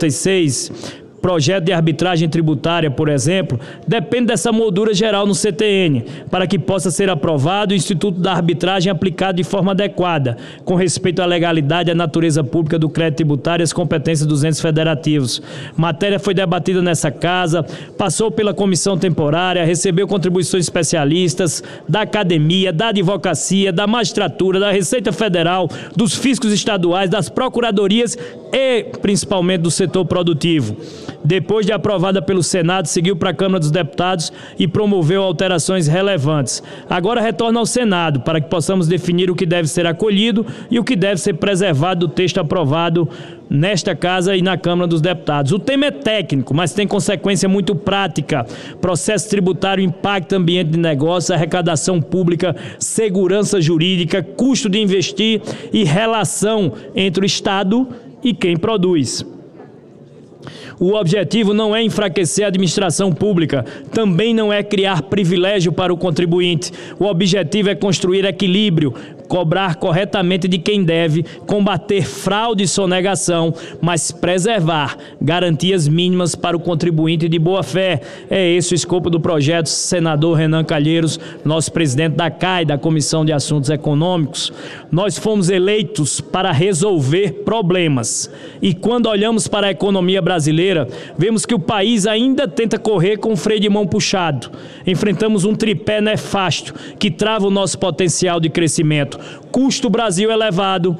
96, projeto de arbitragem tributária, por exemplo, depende dessa moldura geral no CTN, para que possa ser aprovado o Instituto da Arbitragem aplicado de forma adequada, com respeito à legalidade, à natureza pública do crédito tributário e às competências dos entes federativos. Matéria foi debatida nessa casa, passou pela comissão temporária, recebeu contribuições especialistas da academia, da advocacia, da magistratura, da Receita Federal, dos fiscos estaduais, das procuradorias e, principalmente, do setor produtivo. Depois de aprovada pelo Senado, seguiu para a Câmara dos Deputados e promoveu alterações relevantes. Agora retorna ao Senado para que possamos definir o que deve ser acolhido e o que deve ser preservado do texto aprovado nesta Casa e na Câmara dos Deputados. O tema é técnico, mas tem consequência muito prática. Processo tributário impacta ambiente de negócio, arrecadação pública, segurança jurídica, custo de investir e relação entre o Estado e quem produz. O objetivo não é enfraquecer a administração pública, também não é criar privilégio para o contribuinte. O objetivo é construir equilíbrio, cobrar corretamente de quem deve, combater fraude e sonegação, mas preservar garantias mínimas para o contribuinte de boa-fé. É esse o escopo do projeto, senador Renan Calheiros, nosso presidente da CAI, da Comissão de Assuntos Econômicos. Nós fomos eleitos para resolver problemas. E quando olhamos para a economia brasileira, vemos que o país ainda tenta correr com o freio de mão puxado. Enfrentamos um tripé nefasto que trava o nosso potencial de crescimento. Custo Brasil elevado,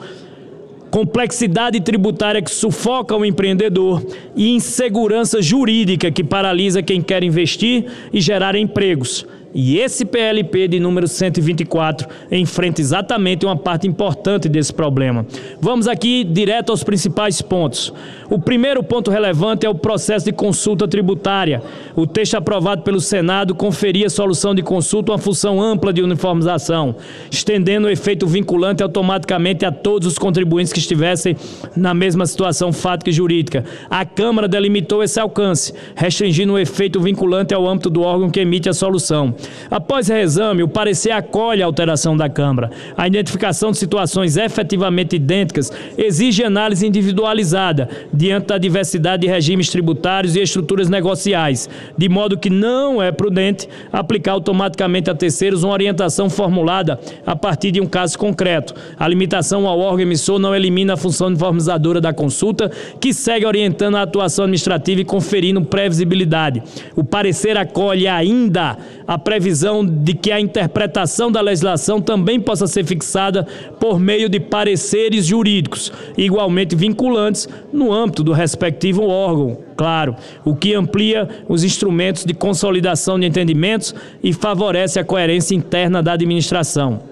complexidade tributária que sufoca o empreendedor e insegurança jurídica que paralisa quem quer investir e gerar empregos. E esse PLP de número 124 enfrenta exatamente uma parte importante desse problema. Vamos aqui direto aos principais pontos. O primeiro ponto relevante é o processo de consulta tributária. O texto aprovado pelo Senado conferia a solução de consulta uma função ampla de uniformização, estendendo o efeito vinculante automaticamente a todos os contribuintes que estivessem na mesma situação fática e jurídica. A Câmara delimitou esse alcance, restringindo o efeito vinculante ao âmbito do órgão que emite a solução. Após reexame, o parecer acolhe a alteração da Câmara. A identificação de situações efetivamente idênticas exige análise individualizada diante da diversidade de regimes tributários e estruturas negociais, de modo que não é prudente aplicar automaticamente a terceiros uma orientação formulada a partir de um caso concreto. A limitação ao órgão emissor não elimina a função uniformizadora da consulta, que segue orientando a atuação administrativa e conferindo previsibilidade. O parecer acolhe ainda a previsão de que a interpretação da legislação também possa ser fixada por meio de pareceres jurídicos, igualmente vinculantes no âmbito do respectivo órgão, claro, o que amplia os instrumentos de consolidação de entendimentos e favorece a coerência interna da administração.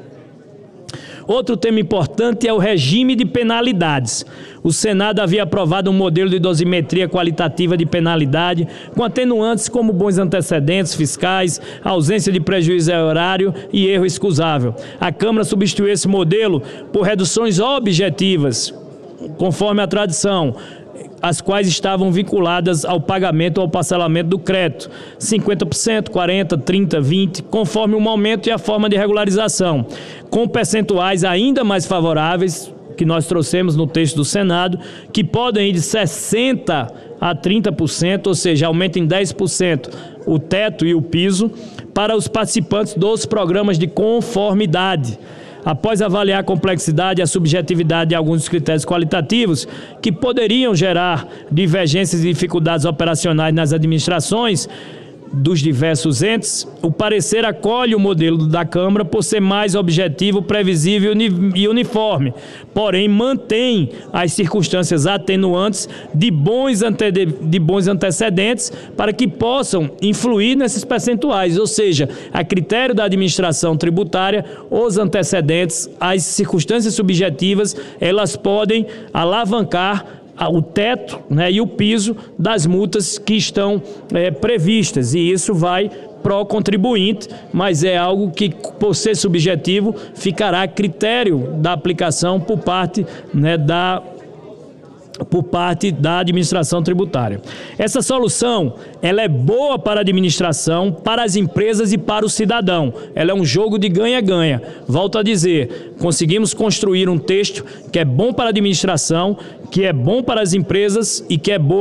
Outro tema importante é o regime de penalidades. O Senado havia aprovado um modelo de dosimetria qualitativa de penalidade, com atenuantes como bons antecedentes fiscais, ausência de prejuízo horário e erro excusável. A Câmara substituiu esse modelo por reduções objetivas, conforme a tradição, as quais estavam vinculadas ao pagamento ou ao parcelamento do crédito, 50%, 40%, 30%, 20%, conforme o momento e a forma de regularização, com percentuais ainda mais favoráveis, que nós trouxemos no texto do Senado, que podem ir de 60% a 30%, ou seja, aumenta em 10% o teto e o piso, para os participantes dos programas de conformidade. Após avaliar a complexidade e a subjetividade de alguns dos critérios qualitativos que poderiam gerar divergências e dificuldades operacionais nas administrações dos diversos entes, o parecer acolhe o modelo da Câmara por ser mais objetivo, previsível e uniforme, porém mantém as circunstâncias atenuantes de bons antecedentes para que possam influir nesses percentuais, ou seja, a critério da administração tributária, os antecedentes, as circunstâncias subjetivas, elas podem alavancar o teto, né, e o piso das multas que estão previstas, e isso vai pró contribuinte, mas é algo que, por ser subjetivo, ficará a critério da aplicação por parte, né, da administração tributária. Essa solução, ela é boa para a administração, para as empresas e para o cidadão. Ela é um jogo de ganha-ganha. Volto a dizer, conseguimos construir um texto que é bom para a administração, que é bom para as empresas e que é bom